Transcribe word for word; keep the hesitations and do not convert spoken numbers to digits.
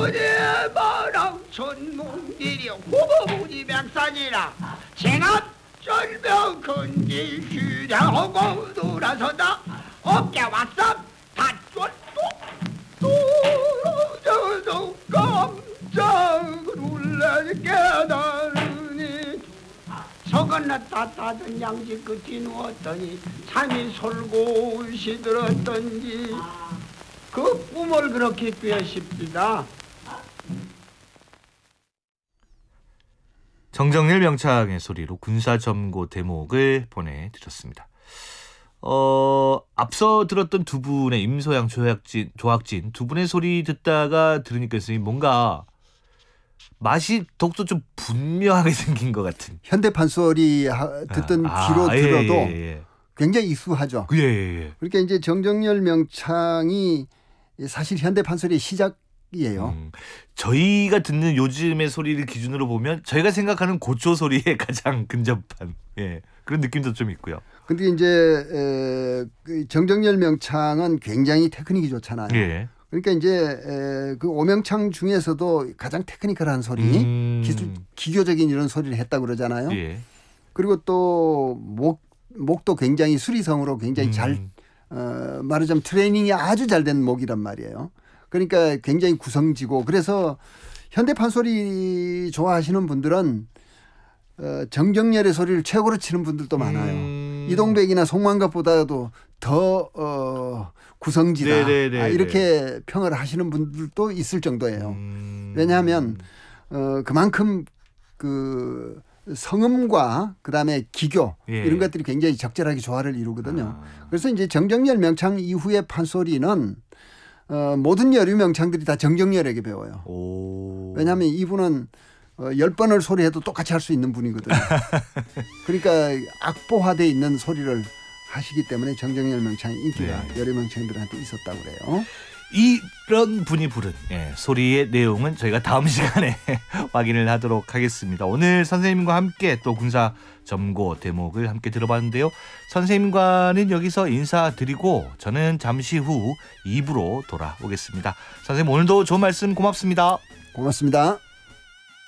무지마랑 천문길이 후보무지 백산이라 제가 절명 근지 휴대하고 돌아서다 어깨 왔어 다쫄또 떨어져서 깜짝 놀라 깨달으니 서건났다 따던 양지 끝이 누웠더니 잠이 솔곳이 들었던지 그 꿈을 그렇게 꿰십시다. 정정일 명창의 소리로 군사점고 대목을 보내드렸습니다. 어, 앞서 들었던 두 분의 임소양, 조학진, 조학진 두 분의 소리 듣다가 들으니까 뭔가 맛이 더욱더 좀 분명하게 생긴 것 같은. 현대판 소리 듣던 아, 귀로 아, 예, 들어도 예, 예. 굉장히 익숙하죠. 예, 예. 그러니까 이제 정정열 명창이 사실 현대판 소리의 시작이에요. 음, 저희가 듣는 요즘의 소리를 기준으로 보면 저희가 생각하는 고초 소리에 가장 근접한 예, 그런 느낌도 좀 있고요. 근데 이제 에, 정정열 명창은 굉장히 테크닉이 좋잖아요. 예. 그러니까 이제 에, 그 오명창 중에서도 가장 테크니컬한 소리, 음. 기술, 기교적인 이런 소리를 했다고 그러잖아요. 예. 그리고 또 목, 목도 굉장히 수리성으로 굉장히 음. 잘 어, 말하자면 트레이닝이 아주 잘 된 목이란 말이에요. 그러니까 굉장히 구성지고 그래서 현대판 소리 좋아하시는 분들은 어, 정정열의 소리를 최고로 치는 분들도 많아요. 음. 이동백이나 송만갑보다도 더 어, 구성지다. 아, 이렇게 평을 하시는 분들도 있을 정도예요. 음. 왜냐하면 어, 그만큼 그 성음과 그다음에 기교 예. 이런 것들이 굉장히 적절하게 조화를 이루거든요. 아. 그래서 이제 정정열 명창 이후의 판소리는 어, 모든 여류 명창들이 다 정정열에게 배워요. 오. 왜냐하면 이분은 어, 열 번을 소리해도 똑같이 할 수 있는 분이거든요. 그러니까 악보화되어 있는 소리를 하시기 때문에 정정열 명창의 인기가 네. 여류 명창들한테 있었다고 그래요. 이런 분이 부른 예, 소리의 내용은 저희가 다음 시간에 확인을 하도록 하겠습니다. 오늘 선생님과 함께 또 군사점고 대목을 함께 들어봤는데요. 선생님과는 여기서 인사드리고 저는 잠시 후 이 부로 돌아오겠습니다. 선생님 오늘도 좋은 말씀 고맙습니다. 고맙습니다.